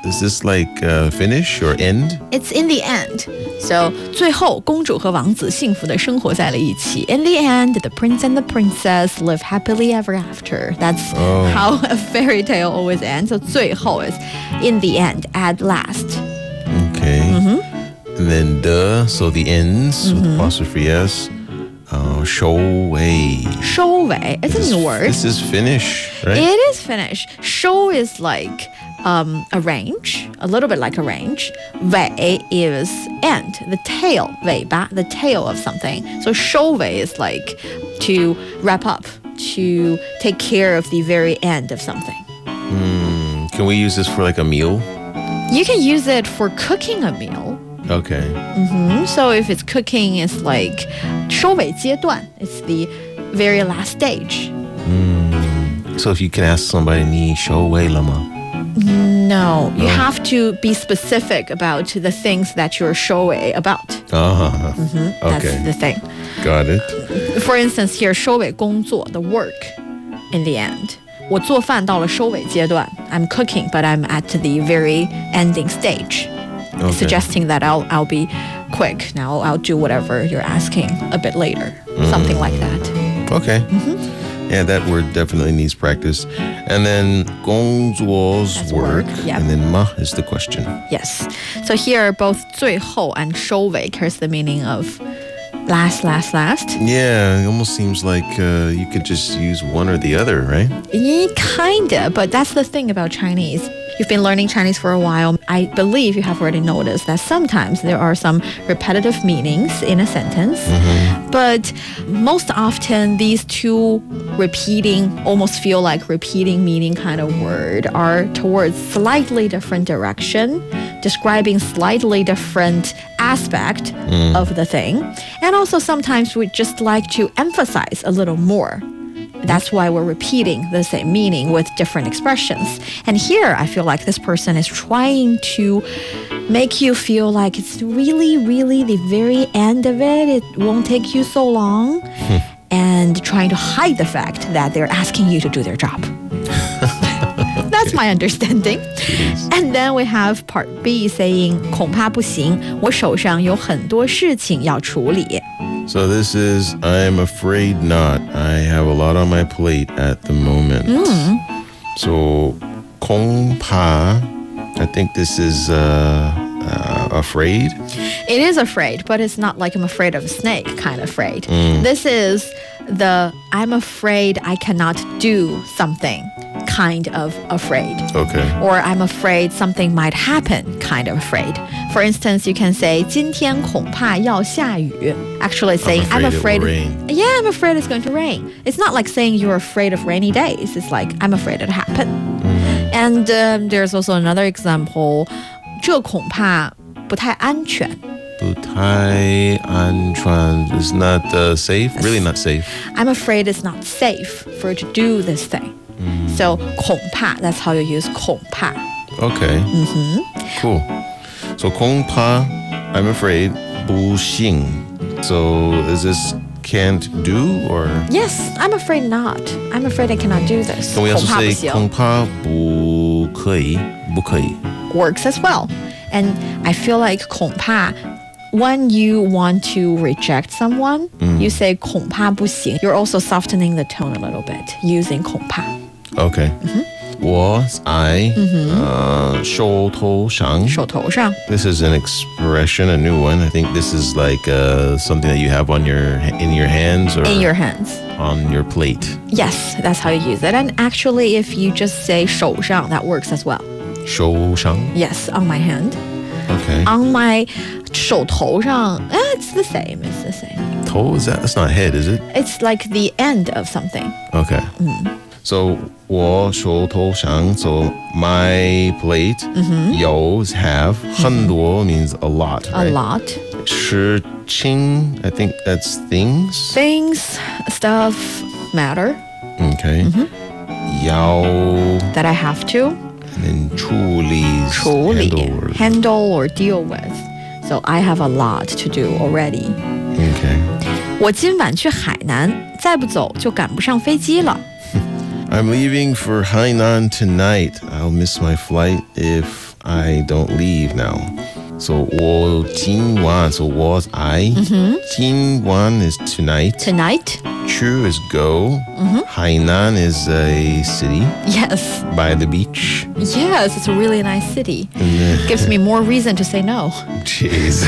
is this like finish or end? It's in the end. So 最后公主和王子幸福地生活在了一起. In the end, the prince and the princess live happily ever after. That's how a fairy tale always ends. So 最后 is in the end, at last. Okay. And then the, so the ends with apostrophe S. 收尾. 收尾. It's a new word. This is finish, right? It is finish. 收 is like arrange, a little bit like arrange. 尾 is end, the tail, 尾巴, the tail of something. So 收尾 is like to wrap up, to take care of the very end of something. Can we use this for like a meal? You can use it for cooking a meal. Okay. So if it's cooking, it's like 收尾阶段. It's the very last stage. So if you can ask somebody, 你收尾了吗? No, you have to be specific about the things that you're 收尾 about. Okay. That's the thing. Got it. For instance, here 收尾工作, the work in the end. 我做饭到了收尾阶段. I'm cooking, but I'm at the very ending stage. Okay. Suggesting that I'll be quick. Now I'll do whatever you're asking a bit later. Something like that. Okay. Yeah, that word definitely needs practice. And then 工作's That's work. Yep. And then 嘛 is the question. Yes. So here both 最后 and 收尾 carries the meaning of last. Yeah, it almost seems like you could just use one or the other, right? Yeah, kinda, but that's the thing about Chinese. You've been learning Chinese for a while. I believe you have already noticed that sometimes there are some repetitive meanings in a sentence. But most often, these two repeating, almost feel like repeating meaning kind of word are towards slightly different direction, describing slightly different aspect of the thing. And also sometimes we just like to emphasize a little more. That's why we're repeating the same meaning with different expressions. And here, I feel like this person is trying to make you feel like it's really, really the very end of it. It won't take you so long. And trying to hide the fact that they're asking you to do their job. That's my understanding. And then we have part B saying 恐怕不行，我手上有很多事情要处理。 So this is, I'm afraid not. I have a lot on my plate at the moment. So 恐怕, I think this is afraid. It is afraid, but it's not like I'm afraid of a snake kind of afraid. This is the I'm afraid I cannot do something kind of afraid. Okay. Or I'm afraid something might happen kind of afraid. For instance, you can say 今天恐怕要下雨. Actually saying I'm afraid it will rain. Yeah, I'm afraid it's going to rain. It's not like saying you're afraid of rainy days. It's like I'm afraid it'll happen. And there's also another example. 这恐怕不太安全. 不太安全 is not safe. Really not safe. I'm afraid it's not safe for you to do this thing. So 恐怕, that's how you use 恐怕. Okay. Cool. So 恐怕, I'm afraid. 不行. So is this can't do or? Yes, I'm afraid not. I'm afraid I cannot do this. Can we also 恐怕不 say 行. 恐怕不可以? 不可以. Works as well. And I feel like 恐怕, when you want to reject someone, you say 恐怕不行. You're also softening the tone a little bit using 恐怕. Okay. I 手头上. 手头上. This is an expression, a new one. I think this is like something that you have on in your hands or In your hands. on your plate. Yes, that's how you use it. And actually, if you just say 手上, that works as well. 手上. Yes, on my hand. Okay. On my 手头上, it's the same. It's the same. 头 is that's not head, is it? It's like the end of something. Okay. So 我手头上, so my plate. 有 is have. 很多 means a lot, A right? lot. 事情, I think that's things. Things, stuff, matter Okay. 要 that I have to and then 处理处理, handle. handle or deal with. So I have a lot to do already. Okay. 我今晚去海南，再不走就赶不上飞机了。 I'm leaving for Hainan tonight. I'll miss my flight if I don't leave now. So 我今晚 so was I. 今晚 is tonight. Tonight? Chu is go. Hainan is a city Yes. by the beach. Yes, it's a really nice city. And then, Gives me more reason to say no. jeez.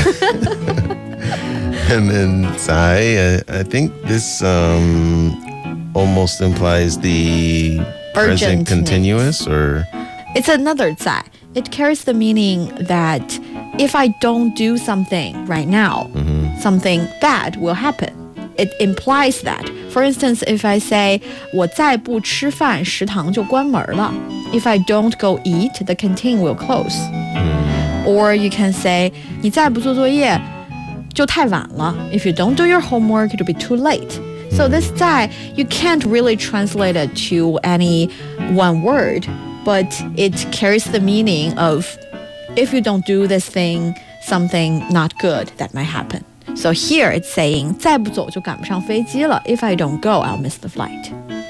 And then Zai, I think this almost implies the present Urgent continuous or... It's another 在. It carries the meaning that if I don't do something right now, something bad will happen. It implies that. For instance, if I say 我再不吃饭，食堂就关门了. If I don't go eat, the canteen will close. Or you can say 你再不做作业就太晚了. If you don't do your homework, it'll be too late. So this 在 you can't really translate it to any one word, but it carries the meaning of if you don't do this thing, something not good that might happen. So here it's saying 再不走就赶不上飞机了. If I don't go, I'll miss the flight.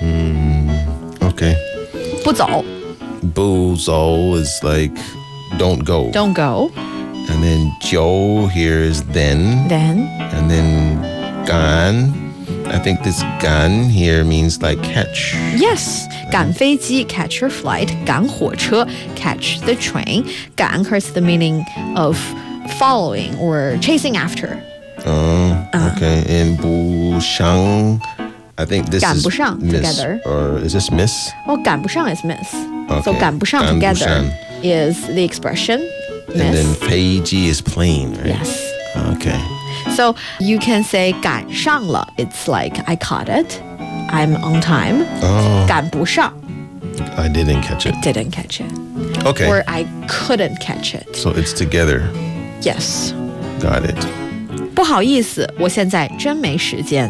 Okay. 不走 Bu zhou is like don't go. don't go. And then jiu here is then. Then And then gan. I think this gan here means like catch. yes, 赶飞机 catch your flight, 赶火车 catch the train. 赶 carries the meaning of following or chasing after. Okay. And bu shang, I think this 赶 is 不上 miss. together. Or is this miss? Well, 赶不上 is miss. So Okay. 赶不上赶不 together 上 is the expression And then miss. feiji is plane, right? Yes. Okay. So you can say 赶上了. It's like I caught it. I'm on time. Oh, 赶不上 I didn't catch it. didn't catch it. Okay. Or I couldn't catch it. So it's together. Yes. Got it. 不好意思，我现在真没时间.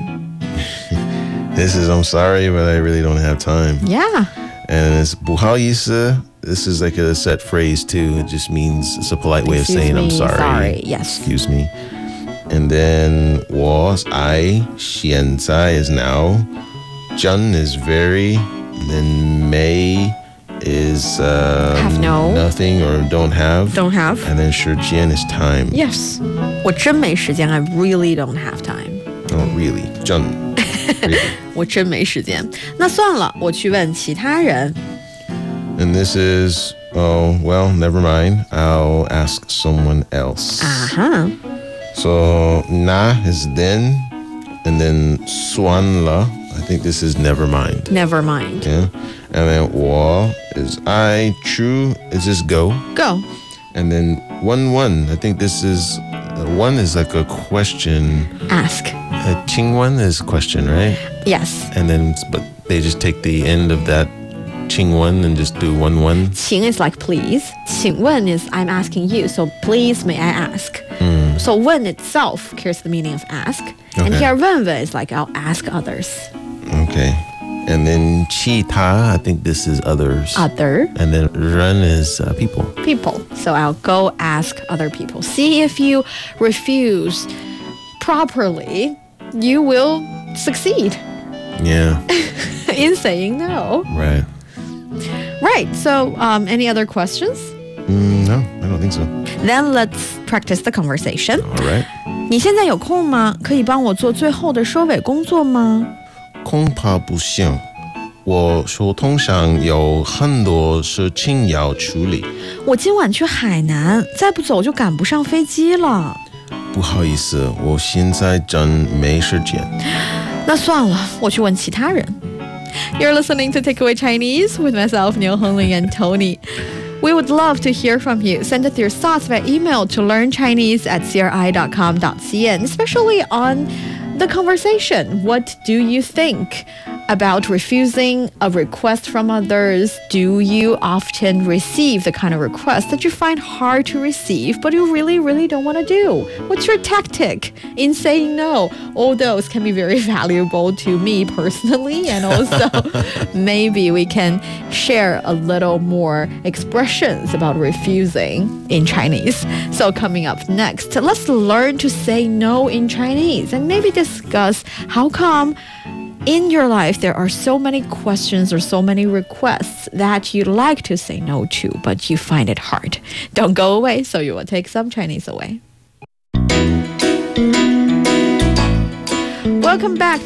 This is I'm sorry, but I really don't have time. Yeah. And it's 不好意思. This is like a set phrase too. It just means it's a polite way of Excuse saying I'm me, sorry. sorry, yes. Excuse me. And then was I, 现在 is now. 真 is very. And then may is Have no. nothing or don't have. Don't have. And then 时间 is time. Yes. 我真没时间. I really don't have time. Oh, really? 真 really. 我真没时间. 那算了，我去问其他人. And this is, oh, well, never mind. I'll ask someone else. Uh-huh. So, na is then, and then suanla. I think this is never mind. Never mind. Yeah. And then wa is I. Chu is this go. Go. And then one. I think this is, one is like a question. Ask. Qingwen is question, right? Yes. And then, but they just take the end of that qingwen and just do one. 请 is like please. 请问 is I'm asking you. So please may I ask. So 问 itself carries the meaning of ask. And Okay. here 问 is like I'll ask others. Okay. And then qi ta, I think this is others. Other And then ren is people. people. So I'll go ask other people. See if you refuse properly, you will succeed Yeah, in saying no. right. Right. So any other questions? No, I don't think so. Then let's practice the conversation. All right. 你现在有空吗？可以帮我做最后的收尾工作吗？ 恐怕不行。我手头上有很多事情要处理。 我今晚去海南，再不走就赶不上飞机了。 不好意思，我现在真没时间。 那算了，我去问其他人。You're listening to Takeaway Chinese with myself, Niu Hongling, and Tony. We would love to hear from you. Send us your thoughts by email to learnchinese@cri.com.cn, especially on the conversation. What do you think about refusing a request from others? Do you often receive the kind of request that you find hard to receive, but you really, really don't want to do? What's your tactic in saying no? All those can be very valuable to me personally, and also maybe we can share a little more expressions about refusing in Chinese. So coming up next, let's learn to say no in Chinese and maybe discuss how come in your life, there are so many questions or so many requests that you'd like to say no to, but you find it hard. Don't go away, so you will take some Chinese away. Welcome back.